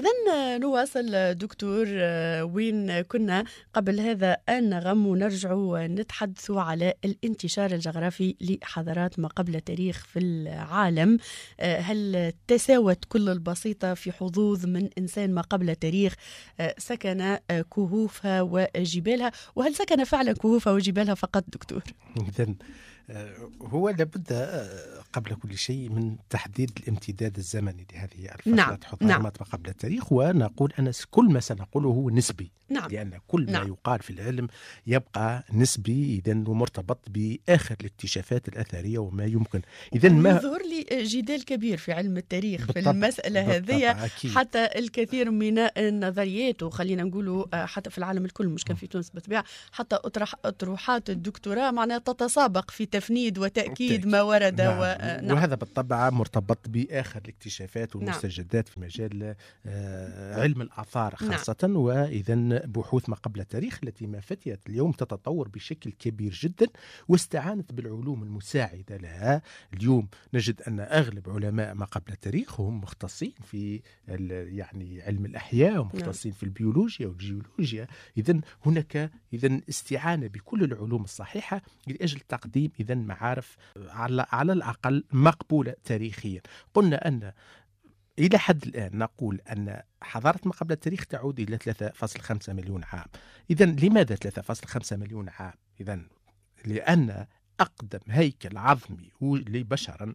إذن نواصل دكتور وين كنا قبل هذا النغم ونرجع نتحدث على الانتشار الجغرافي لحضارات ما قبل التاريخ في العالم. هل تساوت كل البسيطة في حظوظ من إنسان ما قبل التاريخ سكن كهوفها وجبالها، وهل سكن فعلا كهوفها وجبالها فقط دكتور؟ إذن هو لابد قبل كل شيء من تحديد الامتداد الزمني لهذه الفترات حضارات ما قبل التاريخ، ونقول أن كل ما سنقوله هو نسبي. لأن كل ما يقال في العلم يبقى نسبي إذن ومرتبط بآخر الاكتشافات الأثرية وما يمكن. إذن ما يظهر لي جدال كبير في علم التاريخ في المسألة هذه، حتى الكثير من النظريات، وخلينا نقولوا حتى في العالم الكل مش كان في تونس بالطبيعة، حتى أطروحات الدكتوراه معناها تتسابق في تفنيد وتأكيد ما ورد. وهذا بالطبع مرتبط بآخر الاكتشافات والمستجدات في مجال علم الآثار خاصة. وإذن بحوث ما قبل التاريخ التي ما فتيت اليوم تتطور بشكل كبير جدا واستعانت بالعلوم المساعدة لها. اليوم نجد أن أغلب علماء ما قبل التاريخ هم مختصين في يعني علم الأحياء ومختصين في البيولوجيا والجيولوجيا. إذن هناك استعانة بكل العلوم الصحيحة لأجل تقديم معارف على الأقل مقبولة تاريخيا. قلنا أن إلى حد الآن نقول أن حضارة ما قبل التاريخ تعود إلى 3.5 مليون عام. إذن لماذا 3.5 مليون عام؟ إذن لأن أقدم هيكل عظمي لبشرا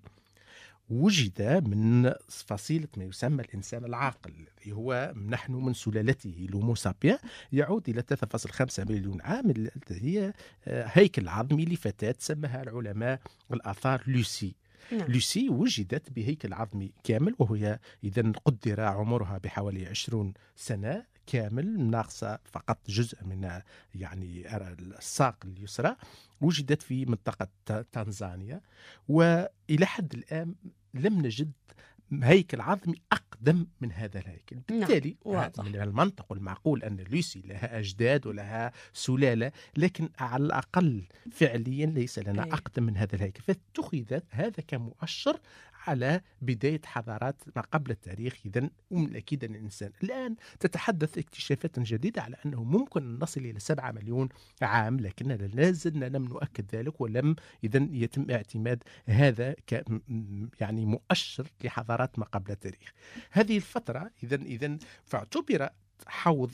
وجد من فصيلة ما يسمى الإنسان العاقل، الذي هو نحن من سلالته لومو سابيا، يعود إلى 3.5 مليون عام، التي هي هيكل عظمي لفتاة سماها العلماء الآثار لوسي. لوسي وجدت بهيكل عظمي كامل، وهي إذن قدر عمرها بحوالي 20 سنة كامل، ناقصة فقط جزء من يعني الساق اليسرى. وجدت في منطقة تنزانيا، وإلى حد الآن لم نجد هيكل عظمي أقدم من هذا الهيكل. بالتالي من المنطق والمعقول أن لوسي لها أجداد ولها سلالة، لكن على الأقل فعليا ليس لنا أقدم من هذا الهيكل. فاتخذت هذا كمؤشر على بداية حضارات ما قبل التاريخ. إذن من الأكيد أن الإنسان الآن تتحدث اكتشافات جديدة على أنه ممكن أن نصل إلى 7 مليون عام، لكننا لا زلنا لم نؤكد ذلك، ولم إذن يتم اعتماد هذا يعني مؤشر لحضارات ما قبل التاريخ. هذه الفترة إذن فاعتبر حوض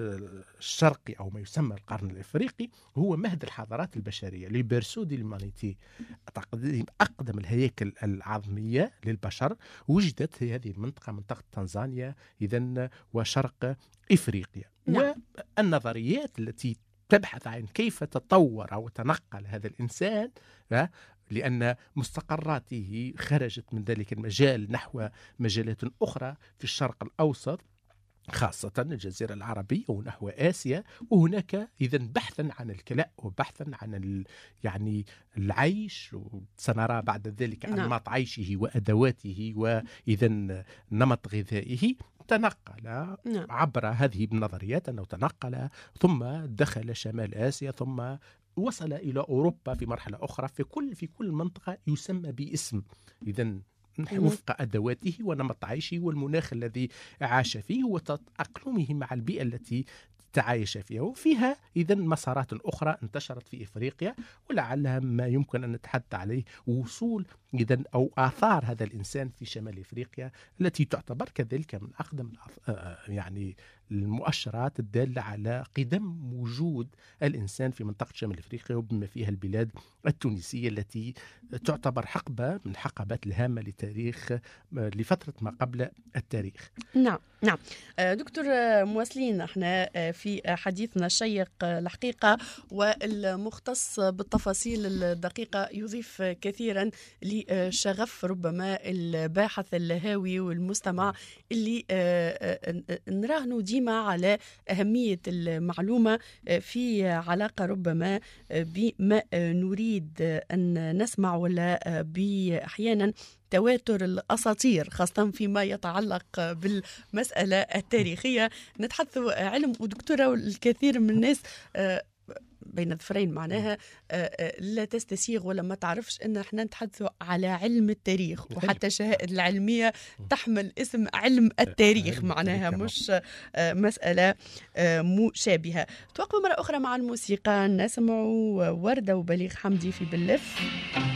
الشرقي أو ما يسمى القرن الإفريقي هو مهد الحضارات البشرية، لبرسو دي لومانيتي، تقديم أقدم الهياكل العظمية للبشر وجدت في هذه المنطقة، منطقة تنزانيا إذن وشرق إفريقيا. والنظريات التي تبحث عن كيف تطور أو تنقل هذا الإنسان، لأن مستقراته خرجت من ذلك المجال نحو مجالات أخرى في الشرق الأوسط، خاصة الجزيرة العربية ونحو آسيا. وهناك إذن بحثا عن الكلاء وبحثا عن يعني العيش، وسنرى بعد ذلك أنماط عيشه وأدواته وإذن نمط غذائه. تنقل عبر هذه النظريات أنه تنقل ثم دخل شمال آسيا ثم وصل إلى أوروبا في مرحلة أخرى. في كل منطقة يسمى باسم إذن وفق أدواته ونمط عيشه والمناخ الذي عاش فيه وتأقلمه مع البيئة التي تعايش فيها. وفيها إذن مسارات أخرى انتشرت في إفريقيا، ولعلها ما يمكن أن نتحدث عليه وصول إذن أو آثار هذا الإنسان في شمال إفريقيا، التي تعتبر كذلك من أقدم يعني المؤشرات الدالة على قدم وجود الإنسان في منطقة شمال إفريقيا، وبما فيها البلاد التونسية التي تعتبر حقبة من حقبات الهامة لتاريخ لفترة ما قبل التاريخ. نعم. دكتور مواصلين احنا في حديثنا الشيق الحقيقة، والمختص بالتفاصيل الدقيقة يضيف كثيرا لشغف ربما الباحث الهاوي والمستمع اللي نراهنوا ديما على أهمية المعلومة في علاقة ربما بما نريد أن نسمع، ولا بأحيانا تواتر الأساطير خاصة فيما يتعلق بالمسألة التاريخية. نتحدث علم ودكتورة، والكثير من الناس بين ظفرين معناها لا تستسيغ ولا ما تعرفش ان احنا نتحدثوا على علم التاريخ، وحتى الشهائد العلمية تحمل اسم علم التاريخ معناها مش مسألة مشابهة. توقفوا مرة أخرى مع الموسيقى، نسمع وردة وبليغ حمدي في باللف.